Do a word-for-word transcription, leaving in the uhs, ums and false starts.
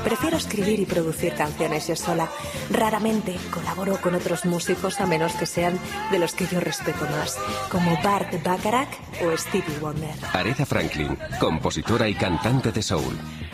Prefiero escribir y producir canciones yo sola. Raramente colaboro con otros músicos a menos que sean de los que yo respeto más, como Bart Bacharach o Stevie Wonder. Aretha Franklin, compositora y cantante de soul.